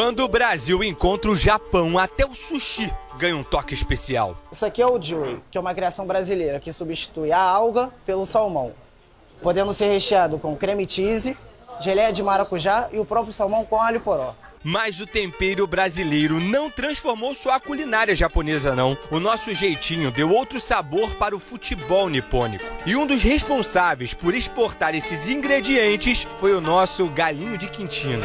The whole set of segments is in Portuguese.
Quando o Brasil encontra o Japão, até o sushi ganha um toque especial. Isso aqui é o Juri, que é uma criação brasileira que substitui a alga pelo salmão, podendo ser recheado com creme cheese, geleia de maracujá e o próprio salmão com alho poró. Mas o tempero brasileiro não transformou só a culinária japonesa, não. O nosso jeitinho deu outro sabor para o futebol nipônico. E um dos responsáveis por exportar esses ingredientes foi o nosso galinho de Quintino.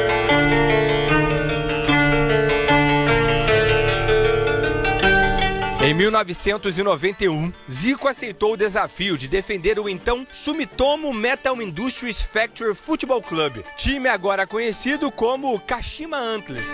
Em 1991, Zico aceitou o desafio de defender o então Sumitomo Metal Industries Factory Football Club, time agora conhecido como Kashima Antlers.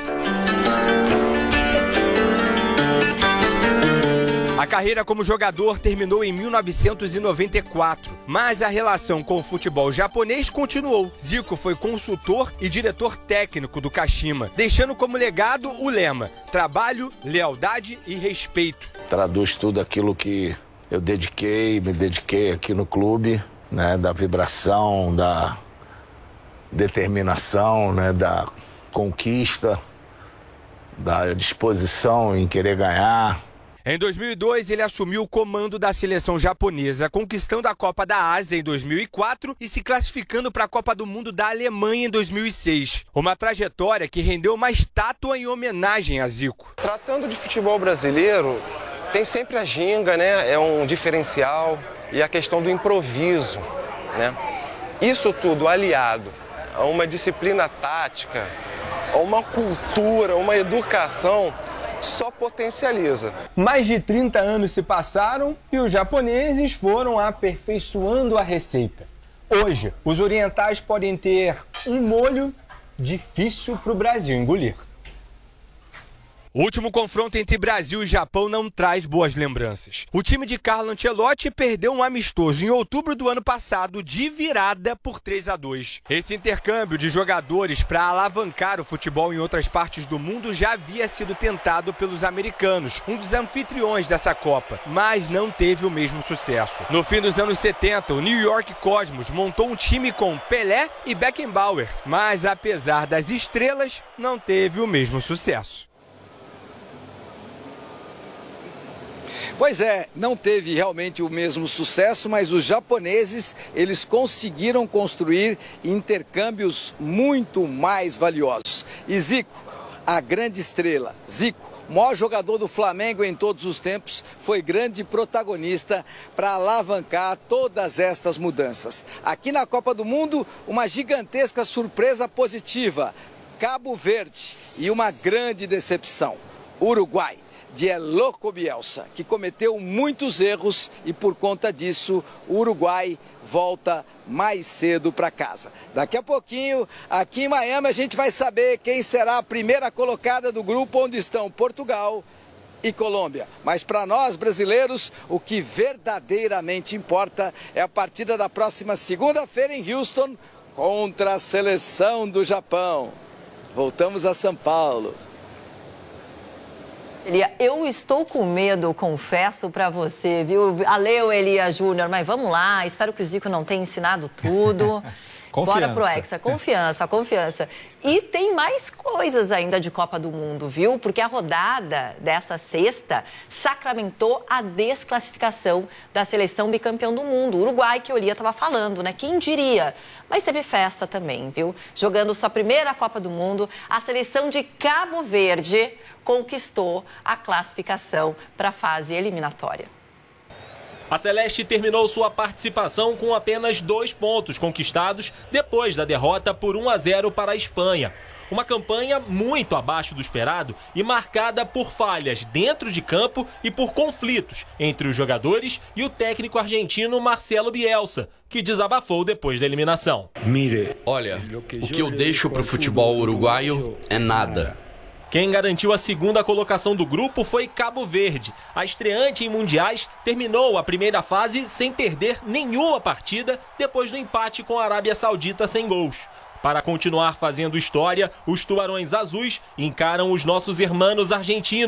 A carreira como jogador terminou em 1994, mas a relação com o futebol japonês continuou. Zico foi consultor e diretor técnico do Kashima, deixando como legado o lema: trabalho, lealdade e respeito. Traduz tudo aquilo que eu me dediquei aqui no clube, né, da vibração, da determinação, né, da conquista, da disposição em querer ganhar. Em 2002, ele assumiu o comando da seleção japonesa, conquistando a Copa da Ásia em 2004 e se classificando para a Copa do Mundo da Alemanha em 2006. Uma trajetória que rendeu uma estátua em homenagem a Zico. Tratando de futebol brasileiro, tem sempre a ginga, né? É um diferencial, e a questão do improviso, né? Isso tudo aliado a uma disciplina tática, a uma cultura, uma educação, só potencializa. Mais de 30 anos se passaram e os japoneses foram aperfeiçoando a receita. Hoje, os orientais podem ter um molho difícil para o Brasil engolir. O último confronto entre Brasil e Japão não traz boas lembranças. O time de Carlo Ancelotti perdeu um amistoso em outubro do ano passado de virada por 3-2. Esse intercâmbio de jogadores para alavancar o futebol em outras partes do mundo já havia sido tentado pelos americanos, um dos anfitriões dessa Copa, mas não teve o mesmo sucesso. No fim dos anos 70, o New York Cosmos montou um time com Pelé e Beckenbauer, mas apesar das estrelas, não teve o mesmo sucesso. Pois é, não teve realmente o mesmo sucesso, mas os japoneses, eles conseguiram construir intercâmbios muito mais valiosos. E Zico, a grande estrela, Zico, o maior jogador do Flamengo em todos os tempos, foi grande protagonista para alavancar todas estas mudanças. Aqui na Copa do Mundo, uma gigantesca surpresa positiva, Cabo Verde, e uma grande decepção, Uruguai, de El Loco Bielsa, que cometeu muitos erros e por conta disso o Uruguai volta mais cedo para casa. Daqui a pouquinho, aqui em Miami, a gente vai saber quem será a primeira colocada do grupo onde estão Portugal e Colômbia. Mas para nós brasileiros, o que verdadeiramente importa é a partida da próxima segunda-feira em Houston contra a seleção do Japão. Voltamos a São Paulo. Elia, eu estou com medo, confesso pra você, viu? Aleu, Elia Júnior, mas vamos lá, espero que o Zico não tenha ensinado tudo. Bora pro Hexa, confiança. E tem mais coisas ainda de Copa do Mundo, viu? Porque a rodada dessa sexta sacramentou a desclassificação da seleção bicampeão do mundo, o Uruguai, que o Elia estava falando, né? Quem diria? Mas teve festa também, viu? Jogando sua primeira Copa do Mundo, a seleção de Cabo Verde conquistou a classificação para a fase eliminatória. A Celeste terminou sua participação com apenas 2 pontos conquistados depois da derrota por 1-0 para a Espanha. Uma campanha muito abaixo do esperado e marcada por falhas dentro de campo e por conflitos entre os jogadores e o técnico argentino Marcelo Bielsa, que desabafou depois da eliminação. Olha, o que eu deixo para o futebol uruguaio é nada. Quem garantiu a segunda colocação do grupo foi Cabo Verde. A estreante em mundiais terminou a primeira fase sem perder nenhuma partida depois do empate com a Arábia Saudita sem gols. Para continuar fazendo história, os Tubarões Azuis encaram os nossos irmãos argentinos.